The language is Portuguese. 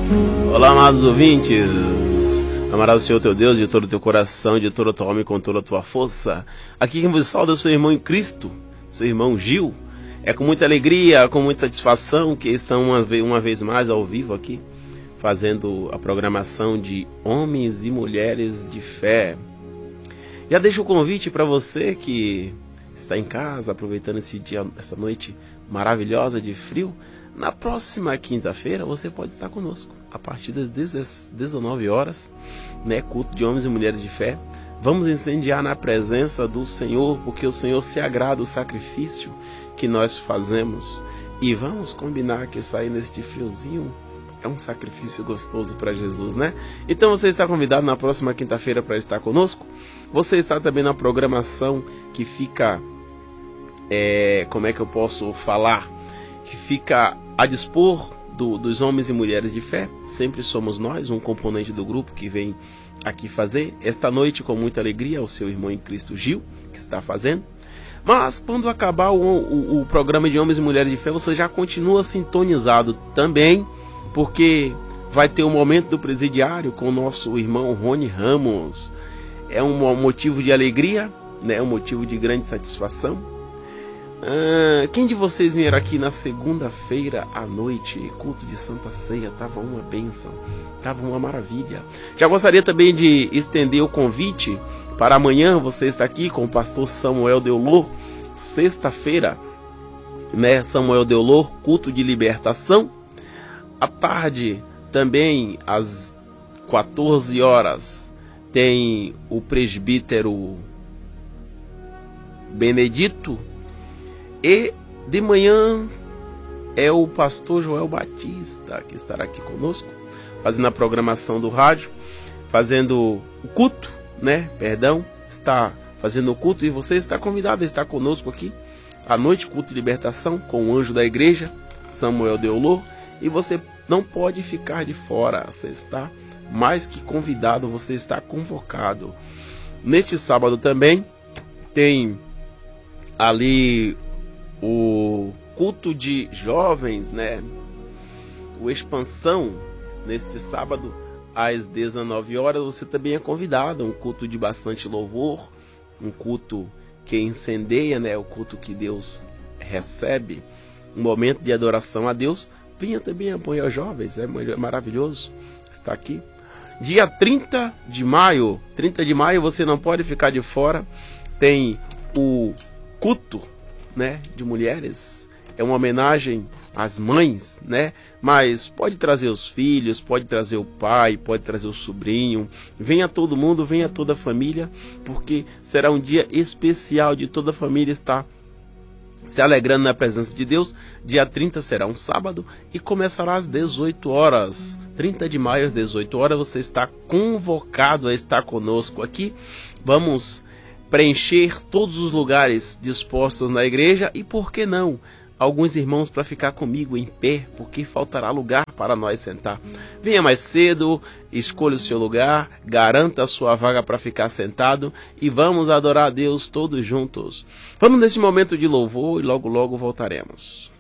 Olá, amados ouvintes. Amarás o Senhor teu Deus de todo o teu coração, de toda a tua alma e com toda a tua força. Aqui quem vos salva é o seu irmão em Cristo, seu irmão Gil. É com muita alegria, com muita satisfação que estão uma vez mais ao vivo aqui, fazendo a programação de Homens e Mulheres de Fé. Já deixo o convite para você que está em casa, aproveitando esse dia, essa noite maravilhosa de frio. Na próxima quinta-feira você pode estar conosco, a partir das 19 horas, né, culto de Homens e Mulheres de Fé. Vamos incendiar na presença do Senhor, porque o Senhor se agrada do sacrifício que nós fazemos. E vamos combinar que sair neste friozinho é um sacrifício gostoso para Jesus, né? Então você está convidado na próxima quinta-feira para estar conosco. Você está também na programação que fica, como é que eu posso falar? Que fica a dispor dos Homens e Mulheres de Fé. Sempre somos nós, um componente do grupo que vem aqui fazer. Esta noite, com muita alegria, o seu irmão em Cristo Gil, que está fazendo. Mas quando acabar o programa de Homens e Mulheres de Fé, você já continua sintonizado também, porque vai ter um momento do presidiário com o nosso irmão Rony Ramos. É um motivo de alegria, né? Um motivo de grande satisfação. Quem de vocês vieram aqui na segunda-feira à noite, culto de Santa Ceia? Tava uma bênção, tava uma maravilha. Já gostaria também de estender o convite para amanhã. Você está aqui com o pastor Samuel Deolor, sexta-feira, né? Samuel Deolor, culto de libertação. À tarde, também às 14 horas, tem o presbítero Benedito. E de manhã é o pastor Joel Batista que estará aqui conosco, fazendo a programação do rádio, fazendo o culto, né? Está fazendo o culto e você está convidado a estar conosco aqui à noite, culto de libertação com o anjo da igreja, Samuel Deolor. E você não pode ficar de fora, você está mais que convidado, você está convocado. Neste sábado também tem ali o culto de jovens, né? O Expansão, neste sábado, às 19 horas, você também é convidado. Um culto de bastante louvor, um culto que incendeia, né? O culto que Deus recebe, um momento de adoração a Deus. Venha também apoiar os jovens, é maravilhoso estar aqui. Dia 30 de maio você não pode ficar de fora, tem o culto, né, de mulheres. É uma homenagem às mães, né? Mas pode trazer os filhos, pode trazer o pai, pode trazer o sobrinho. Venha todo mundo, venha toda a família, porque será um dia especial de toda a família estar se alegrando na presença de Deus. Dia 30 será um sábado e começará às 18 horas. 30 de maio às 18 horas você está convocado a estar conosco aqui. Vamos preencher todos os lugares dispostos na igreja e, por que não, alguns irmãos para ficar comigo em pé, porque faltará lugar para nós sentar. Venha mais cedo, escolha o seu lugar, garanta a sua vaga para ficar sentado e vamos adorar a Deus todos juntos. Vamos nesse momento de louvor e logo logo voltaremos.